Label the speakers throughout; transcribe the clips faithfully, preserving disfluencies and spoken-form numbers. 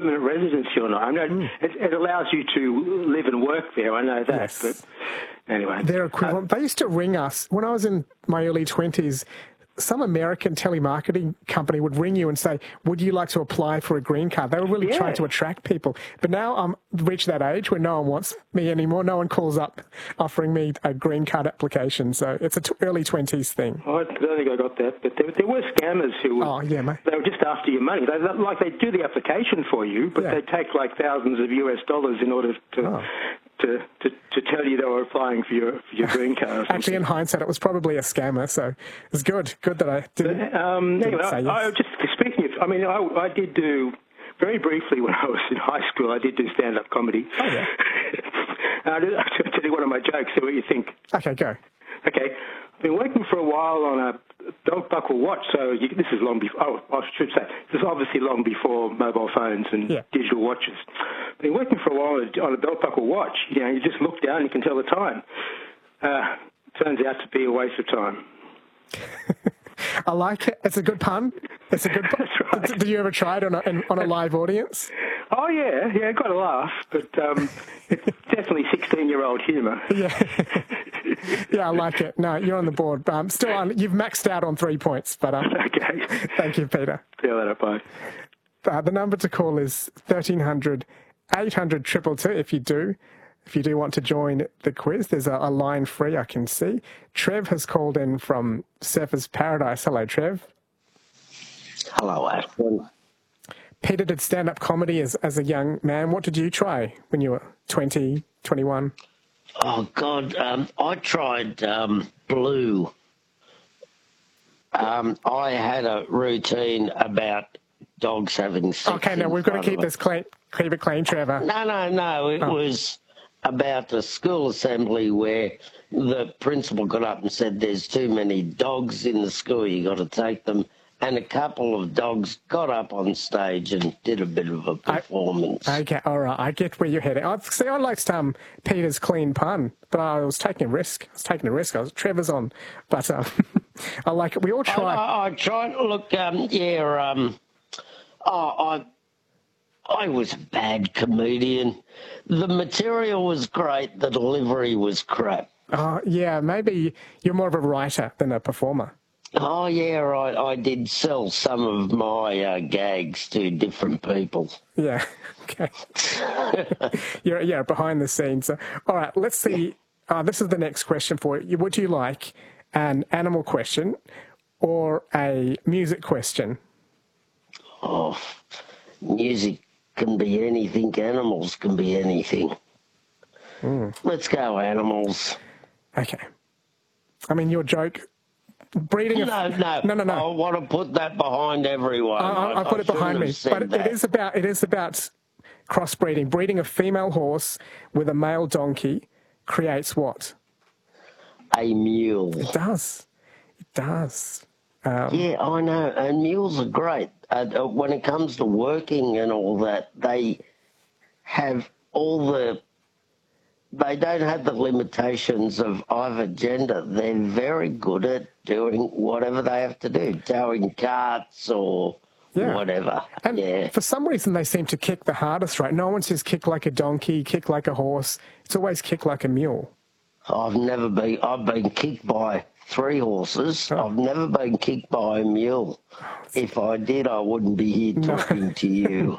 Speaker 1: permanent residency or not. I know mm. it, it allows you to live and work there. I know that.
Speaker 2: Yes.
Speaker 1: But anyway.
Speaker 2: They're equivalent. Uh, they used to ring us when I was in my early twenties. Some American telemarketing company would ring you and say, would you like to apply for a green card? They were really
Speaker 1: yeah.
Speaker 2: trying to attract people. But now I'm reached that age where no one wants me anymore. No one calls up offering me a green card application. So it's an t- early twenties thing.
Speaker 1: Oh, I don't think I got that. But there, there were scammers who would,
Speaker 2: oh, yeah, mate.
Speaker 1: They were just after your money. They, like they do the application for you, but yeah. they take like thousands of U S dollars in order to... Oh. To, to to tell you they were applying for your for your green card.
Speaker 2: Actually, in hindsight, it was probably a scammer, so it's good. Good that I didn't.
Speaker 1: But, um,
Speaker 2: didn't
Speaker 1: anyway,
Speaker 2: say
Speaker 1: I,
Speaker 2: yes.
Speaker 1: I just speaking of, I mean, I, I did do very briefly when I was in high school. I did do stand-up comedy.
Speaker 2: Oh yeah.
Speaker 1: I'll tell you one of my jokes. See what you think.
Speaker 2: Okay, go.
Speaker 1: Okay, I've been working for a while on a belt buckle watch, so you, this is long before. Oh, I should say this is obviously long before mobile phones and
Speaker 2: yeah.
Speaker 1: digital watches. Been working for a while on a belt buckle watch. You know, you just look down, you can tell the time. Uh, turns out to be a waste of time.
Speaker 2: I like it. It's a good pun. It's a good pun.
Speaker 1: That's right.
Speaker 2: Did, did you ever try it on a, on a live audience?
Speaker 1: Oh, yeah. Yeah, I got a laugh, but um, it's definitely sixteen-year-old humour.
Speaker 2: Yeah. Yeah, I like it. No, you're on the board. Um, still on. You've maxed out on three points, but um,
Speaker 1: okay.
Speaker 2: Thank you, Peter.
Speaker 1: See you later. Bye.
Speaker 2: Uh, the number to call is thirteen hundred, eight hundred, two two two if you do. If you do want to join the quiz, there's a, a line free I can see. Trev has called in from Surfers Paradise. Hello, Trev.
Speaker 3: Hello, Ashton.
Speaker 2: Peter did stand-up comedy as, as a young man. What did you try when you were twenty, twenty-one?
Speaker 3: Oh, God. Um, I tried um, Blue. Um, I had a routine about dogs having sex.
Speaker 2: Okay, now we've got to keep this clean, keep it clean, Trevor.
Speaker 3: No, no, no. It oh. was about a school assembly where the principal got up and said there's too many dogs in the school, you got to take them. And a couple of dogs got up on stage and did a bit of a performance.
Speaker 2: I, okay, all right. I get where you're heading. I see. I liked um, Peter's clean pun, but I was taking a risk. I was taking a risk. I was Trevor's on, but um, I like it. We all try.
Speaker 3: I, I, I tried. Look, um, yeah. Um, oh, I. I was a bad comedian. The material was great. The delivery was crap.
Speaker 2: Oh, yeah. Maybe you're more of a writer than a performer.
Speaker 3: Oh, yeah, I, I did sell some of my uh, gags to different people.
Speaker 2: Yeah, okay. you're, yeah, behind the scenes. All right, let's see. Uh, this is the next question for you. Would you like an animal question or a music question?
Speaker 3: Oh, music can be anything. Animals can be anything. Mm. Let's go animals.
Speaker 2: Okay. I mean, your joke... Breeding of,
Speaker 3: no, no,
Speaker 2: no, no, no.
Speaker 3: I want to put that behind everyone.
Speaker 2: I, I, I put
Speaker 3: I
Speaker 2: it behind me, but
Speaker 3: that.
Speaker 2: it is about it is about crossbreeding. Breeding a female horse with a male donkey creates what?
Speaker 3: A mule.
Speaker 2: It does. It does. Um,
Speaker 3: yeah, I know, and mules are great. Uh, when it comes to working and all that, they have all the. They don't have the limitations of either gender. They're very good at doing whatever they have to do, towing carts or yeah. whatever.
Speaker 2: And
Speaker 3: yeah.
Speaker 2: for some reason, they seem to kick the hardest, right? No one says kick like a donkey, kick like a horse. It's always kick like a mule.
Speaker 3: I've never been... I've been kicked by three horses. Oh. I've never been kicked by a mule. If I did, I wouldn't be here talking no. to you.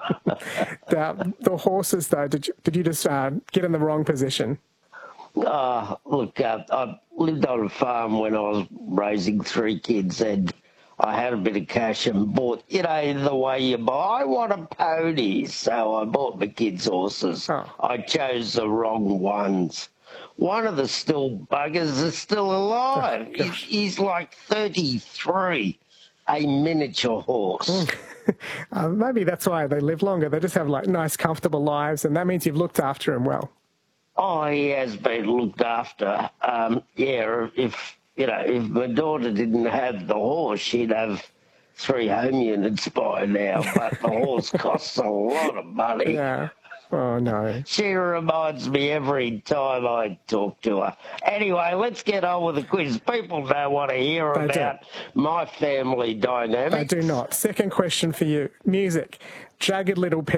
Speaker 2: the, the horses, though, did you, did you just uh, get in the wrong position?
Speaker 3: Uh, look, uh, I lived on a farm when I was raising three kids, and I had a bit of cash and bought, you know, the way you buy, I want a pony. So I bought my kids' horses. Oh. I chose the wrong ones. One of the still buggers is still alive. Oh, he's, he's like thirty-three. A miniature horse.
Speaker 2: uh, maybe that's why they live longer. They just have like nice, comfortable lives, and that means you've looked after him well.
Speaker 3: Oh, he has been looked after. Um, yeah, if you know, if my daughter didn't have the horse, she'd have three home units by now. But the horse costs a lot of money.
Speaker 2: Yeah. Oh, no.
Speaker 3: She reminds me every time I talk to her. Anyway, let's get on with the quiz. People don't want to hear they about do. my family dynamics.
Speaker 2: They do not. Second question for you. Music. Jagged Little Pill.